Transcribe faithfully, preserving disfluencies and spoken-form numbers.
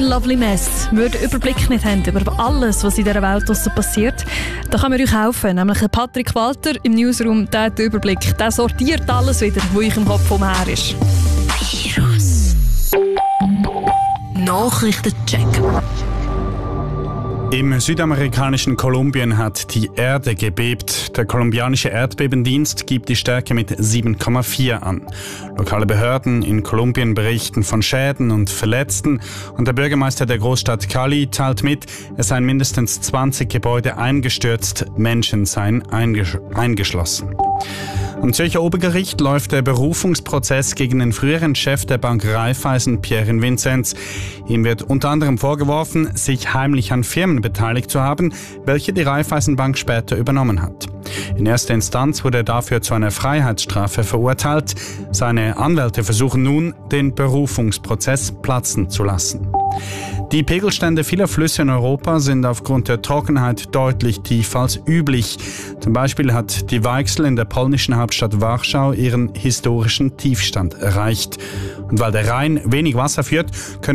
Lovely Mess würde Überblick nicht haben über alles, was in dieser Welt draussen passiert, dann kann man euch helfen. Nämlich Patrick Walter im Newsroom, der hat den Überblick. Der sortiert alles wieder, was euch im Kopf umher ist. Virus. Nachrichtencheck. Im südamerikanischen Kolumbien hat die Erde gebebt. Der kolumbianische Erdbebendienst gibt die Stärke mit sieben Komma vier an. Lokale Behörden in Kolumbien berichten von Schäden und Verletzten und der Bürgermeister der Großstadt Cali teilt mit, es seien mindestens zwanzig Gebäude eingestürzt, Menschen seien eingesch- eingeschlossen. Am Zürcher Obergericht läuft der Berufungsprozess gegen den früheren Chef der Bank Raiffeisen, Pierre Vinzenz. Ihm wird unter anderem vorgeworfen, sich heimlich an Firmen beteiligt zu haben, welche die Raiffeisenbank später übernommen hat. In erster Instanz wurde er dafür zu einer Freiheitsstrafe verurteilt. Seine Anwälte versuchen nun, den Berufungsprozess platzen zu lassen. Die Pegelstände vieler Flüsse in Europa sind aufgrund der Trockenheit deutlich tiefer als üblich. Zum Beispiel hat die Weichsel in der polnischen Hauptstadt Warschau ihren historischen Tiefstand erreicht. Und weil der Rhein wenig Wasser führt, können